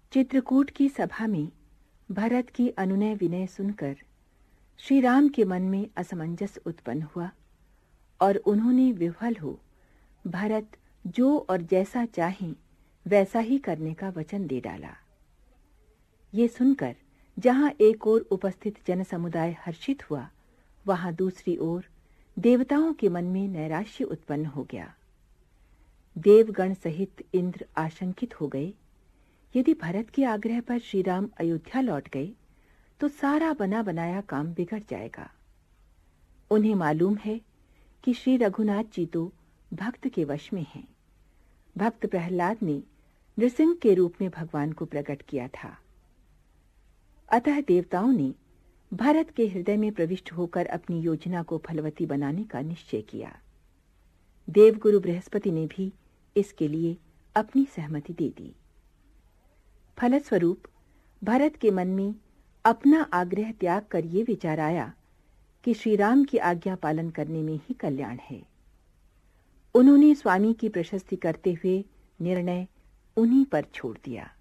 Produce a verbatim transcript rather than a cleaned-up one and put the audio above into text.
चित्रकूट की सभा में भरत की अनुनय विनय सुनकर श्री राम के मन में असमंजस उत्पन्न हुआ और उन्होंने विह्वल हो भरत जो और जैसा चाहें वैसा ही करने का वचन दे डाला। ये सुनकर जहां एक ओर उपस्थित जनसमुदाय हर्षित हुआ, वहां दूसरी ओर देवताओं के मन में नैराश्य उत्पन्न हो गया। देवगण सहित इंद्र आशंकित हो गए, यदि भरत के आग्रह पर श्री राम अयोध्या लौट गए तो सारा बना बनाया काम बिगड़ जाएगा। उन्हें मालूम है कि श्री रघुनाथ जी तो भक्त के वश में हैं। भक्त प्रहलाद ने नृसिंह के रूप में भगवान को प्रकट किया था। अतः देवताओं ने भरत के हृदय में प्रविष्ट होकर अपनी योजना को फलवती बनाने का निश्चय किया। देवगुरु बृहस्पति ने भी इसके लिए अपनी सहमति दे दी। फलस्वरूप भरत के मन में अपना आग्रह त्याग कर ये विचार आया कि श्री राम की आज्ञा पालन करने में ही कल्याण है। उन्होंने स्वामी की प्रशस्ति करते हुए निर्णय उन्हीं पर छोड़ दिया।